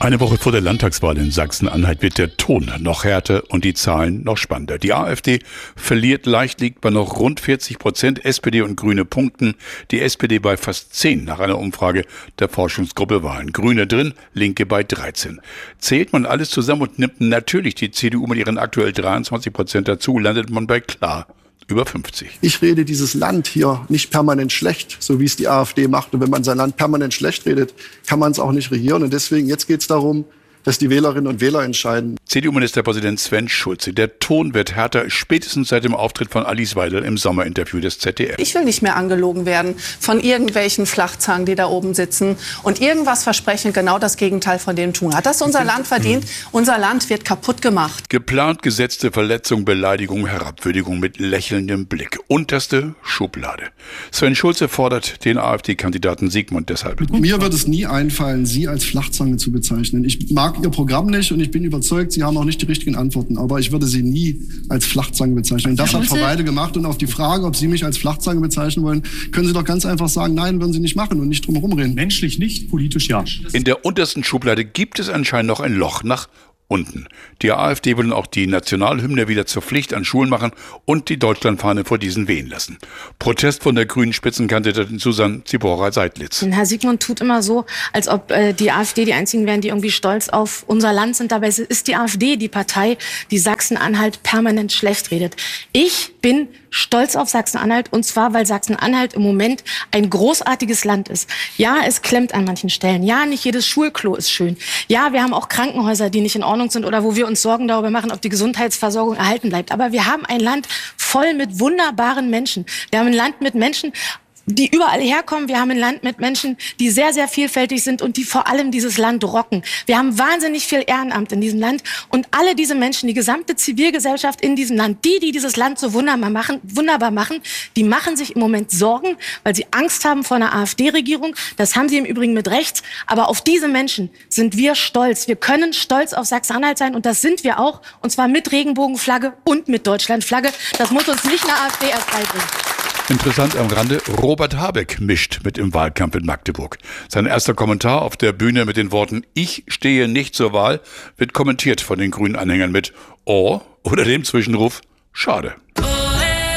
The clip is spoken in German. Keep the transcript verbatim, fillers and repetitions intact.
Eine Woche vor der Landtagswahl in Sachsen-Anhalt wird der Ton noch härter und die Zahlen noch spannender. Die AfD verliert leicht, liegt bei noch rund vierzig Prozent. S P D und Grüne punkten. Die S P D bei fast zehn nach einer Umfrage der Forschungsgruppe Wahlen. Grüne drin, Linke bei dreizehn. Zählt man alles zusammen und nimmt natürlich die C D U mit ihren aktuell dreiundzwanzig Prozent dazu, landet man bei klar über fünfzig. Ich rede dieses Land hier nicht permanent schlecht, so wie es die AfD macht. Und wenn man sein Land permanent schlecht redet, kann man es auch nicht regieren. Und deswegen, jetzt geht es darum, dass die Wählerinnen und Wähler entscheiden. C D U-Ministerpräsident Sven Schulze. Der Ton wird härter, spätestens seit dem Auftritt von Alice Weidel im Sommerinterview des Z D F. Ich will nicht mehr angelogen werden von irgendwelchen Flachzangen, die da oben sitzen und irgendwas versprechen, genau das Gegenteil von dem tun. Hat das unser Land verdient? Unser Land wird kaputt gemacht. Geplant gesetzte Verletzung, Beleidigung, Herabwürdigung mit lächelndem Blick. Unterste Schublade. Sven Schulze fordert den AfD-Kandidaten Sigmund deshalb. Mir wird es nie einfallen, Sie als Flachzange zu bezeichnen. Ich mag Ihr Programm nicht und ich bin überzeugt, Sie haben auch nicht die richtigen Antworten. Aber ich würde Sie nie als Flachzange bezeichnen. Das hat Frau Weidel gemacht. Und auf die Frage, ob Sie mich als Flachzange bezeichnen wollen, können Sie doch ganz einfach sagen, nein, würden Sie nicht machen und nicht drum herum reden. Menschlich nicht, politisch ja. In der untersten Schublade gibt es anscheinend noch ein Loch nach unten. Die AfD will auch die Nationalhymne wieder zur Pflicht an Schulen machen und die Deutschlandfahne vor diesen wehen lassen. Protest von der grünen Spitzenkandidatin Susanne Zibora-Seidlitz. Herr Sigmund tut immer so, als ob äh, die AfD die einzigen wären, die irgendwie stolz auf unser Land sind. Dabei ist die AfD die Partei, die Sachsen-Anhalt permanent schlecht redet. Ich bin stolz auf Sachsen-Anhalt, und zwar, weil Sachsen-Anhalt im Moment ein großartiges Land ist. Ja, es klemmt an manchen Stellen. Ja, nicht jedes Schulklo ist schön. Ja, wir haben auch Krankenhäuser, die nicht in Ordnung sind oder wo wir uns Sorgen darüber machen, ob die Gesundheitsversorgung erhalten bleibt. Aber wir haben ein Land voll mit wunderbaren Menschen. Wir haben ein Land mit Menschen, die überall herkommen. Wir haben ein Land mit Menschen, die sehr, sehr vielfältig sind und die vor allem dieses Land rocken. Wir haben wahnsinnig viel Ehrenamt in diesem Land. Und alle diese Menschen, die gesamte Zivilgesellschaft in diesem Land, die, die dieses Land so wunderbar machen, wunderbar machen, die machen sich im Moment Sorgen, weil sie Angst haben vor einer AfD-Regierung. Das haben sie im Übrigen mit Recht. Aber auf diese Menschen sind wir stolz. Wir können stolz auf Sachsen-Anhalt sein, und das sind wir auch. Und zwar mit Regenbogenflagge und mit Deutschlandflagge. Das muss uns nicht eine AfD erst beibringen. Interessant am Rande, Robert Habeck mischt mit im Wahlkampf in Magdeburg. Sein erster Kommentar auf der Bühne mit den Worten „Ich stehe nicht zur Wahl" wird kommentiert von den grünen Anhängern mit „Oh" oder dem Zwischenruf „Schade".